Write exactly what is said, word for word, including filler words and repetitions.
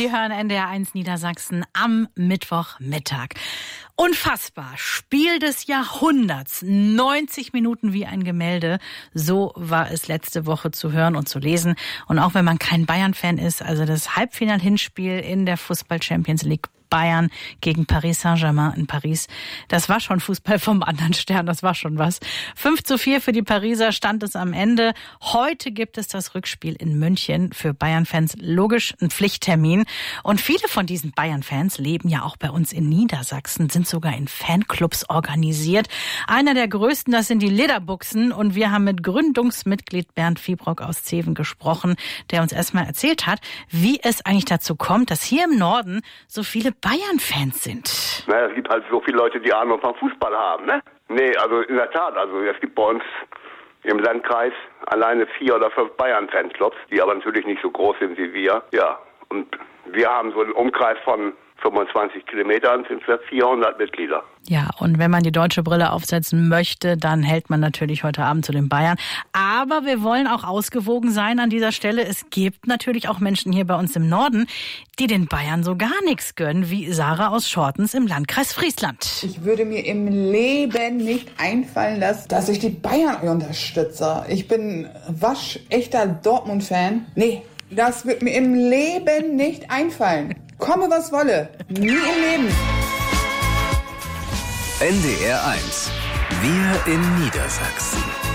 Sie hören N D R eins Niedersachsen am Mittwochmittag. Unfassbar. Spiel des Jahrhunderts. neunzig Minuten wie ein Gemälde. So war es letzte Woche zu hören und zu lesen. Und auch wenn man kein Bayern-Fan ist, also das Halbfinal-Hinspiel in der Fußball-Champions League Bayern gegen Paris Saint-Germain in Paris. Das war schon Fußball vom anderen Stern, das war schon was. fünf zu vier für die Pariser stand es am Ende. Heute gibt es das Rückspiel in München. Für Bayern-Fans logisch ein Pflichttermin. Und viele von diesen Bayern-Fans leben ja auch bei uns in Niedersachsen, sind sogar in Fanclubs organisiert. Einer der größten, das sind die Lederbuchsen. Und wir haben mit Gründungsmitglied Bernd Fiebrock aus Zeven gesprochen, der uns erstmal erzählt hat, wie es eigentlich dazu kommt, dass hier im Norden so viele Bayern-Fans sind. Naja, es gibt halt so viele Leute, die Ahnung vom Fußball haben, ne? Nee, also in der Tat, also es gibt bei uns im Landkreis alleine vier oder fünf Bayern-Fanclubs, die aber natürlich nicht so groß sind wie wir. Ja, und wir haben so einen Umkreis von fünfundzwanzig Kilometern, sind wir vierhundert Mitglieder. Ja, und wenn man die deutsche Brille aufsetzen möchte, dann hält man natürlich heute Abend zu den Bayern. Aber wir wollen auch ausgewogen sein an dieser Stelle. Es gibt natürlich auch Menschen hier bei uns im Norden, die den Bayern so gar nichts gönnen, wie Sarah aus Schortens im Landkreis Friesland. Ich würde mir im Leben nicht einfallen lassen, dass ich die Bayern unterstütze. Ich bin waschechter Dortmund-Fan. Nee, das wird mir im Leben nicht einfallen. Komme, was wolle. Nie im Leben. N D R eins. Wir in Niedersachsen.